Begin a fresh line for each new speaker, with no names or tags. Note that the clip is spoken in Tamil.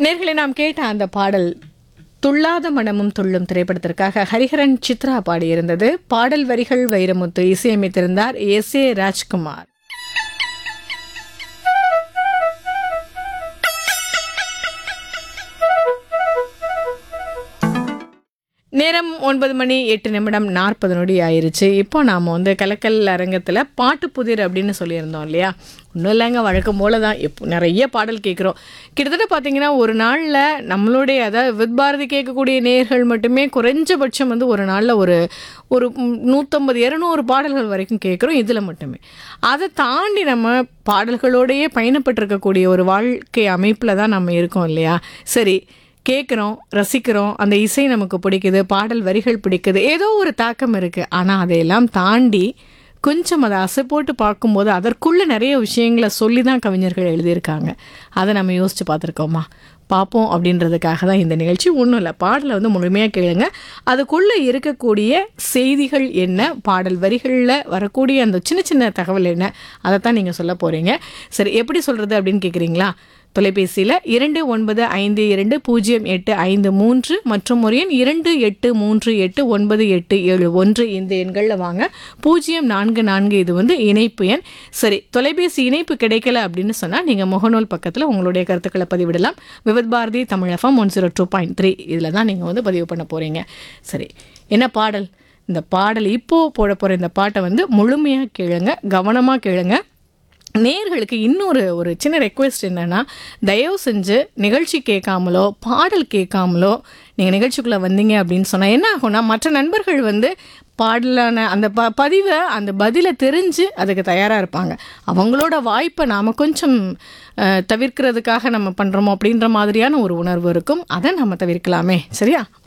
நேர்களை நாம் கேட்ட அந்த பாடல் துள்ளாத மனமும் துள்ளும் திரைப்படத்திற்காக ஹரிஹரன் சித்ரா பாடியிருந்தது. பாடல் வரிகள் வைரமுத்து, இசையமைத்திருந்தார் எஸ் ஏ ராஜ்குமார். நேரம் 9:08:40 ஆயிருச்சு. இப்போ நாம் கலக்கல் அரங்கத்தில் பாட்டு புதிர் அப்படின்னு சொல்லியிருந்தோம் இல்லையா? ஒன்றும் இல்லைங்க, வழக்கம் போல தான் நிறைய பாடல் கேட்குறோம். கிட்டத்தட்ட பார்த்தீங்கன்னா ஒரு நாளில் நம்மளுடைய அதாவது வித் பாரதி கேட்கக்கூடிய நேயர்கள் மட்டுமே குறைஞ்சபட்சம் ஒரு நாளில் ஒரு 150-200 பாடல்கள் வரைக்கும் கேட்குறோம் இதில் மட்டுமே. அதை தாண்டி நம்ம பாடல்களோடையே பயணப்பட்டிருக்கக்கூடிய ஒரு வாழ்க்கை அமைப்பில் தான் நம்ம இருக்கோம் இல்லையா? சரி, கேட்குறோம், ரசிக்கிறோம், அந்த இசை நமக்கு பிடிக்குது, பாடல் வரிகள் பிடிக்குது, ஏதோ ஒரு தாக்கம் இருக்குது. ஆனால் அதையெல்லாம் தாண்டி கொஞ்சம் அதை அசை போட்டு பார்க்கும்போது அதற்குள்ளே நிறைய விஷயங்களை சொல்லி தான் கவிஞர்கள் எழுதியிருக்காங்க. அதை நம்ம யோசித்து பார்த்துருக்கோமா? பார்ப்போம் அப்படின்றதுக்காக தான் இந்த நிகழ்ச்சி. ஒன்றும் இல்லை, பாடலை முழுமையாக கேளுங்க. அதுக்குள்ளே இருக்கக்கூடிய செய்திகள் என்ன, பாடல் வரிகளில் வரக்கூடிய அந்த சின்ன சின்ன தகவல் என்ன, அதை தான் நீங்கள் சொல்ல போகிறீங்க. சரி, எப்படி சொல்கிறது அப்படின்னு கேட்குறீங்களா? தொலைபேசியில் 29520853 மற்றும் ஒரு எண் 28389871 இந்த எண்களில் வாங்க. 044 இது இணைப்பு எண். சரி, தொலைபேசி இணைப்பு கிடைக்கல அப்படின்னு சொன்னால் நீங்கள் முகநூல் பக்கத்தில் உங்களுடைய கருத்துக்களை பதிவிடலாம். விவித் பாரதி தமிழ் FM 102.3 இதில் தான் நீங்கள் பதிவு பண்ண போகிறீங்க. சரி, என்ன பாடல்? இந்த பாடல் இப்போது போட போகிற இந்த பாட்டை முழுமையாக கேளுங்க, கவனமாக கேளுங்க. நேயர்களுக்கு இன்னொரு சின்ன ரெக்வெஸ்ட் என்னென்னா, தயவு செஞ்சு நிகழ்ச்சி கேட்காமலோ பாடல் கேட்காமலோ நீங்கள் நிகழ்ச்சிக்குள்ளே வந்தீங்க அப்படின்னு சொன்னால் என்ன ஆகும்னா, மற்ற நண்பர்கள் பாடலான அந்த பதிவை அந்த பதிலை தெரிஞ்சு அதுக்கு தயாராக இருப்பாங்க. அவங்களோட வாய்ப்பை நாம் கொஞ்சம் தவிர்க்கிறதுக்காக நம்ம பண்ணுறோமோ அப்படின்ற மாதிரியான ஒரு உணர்வு இருக்கும். அதை நம்ம தவிர்க்கலாமே. சரியா?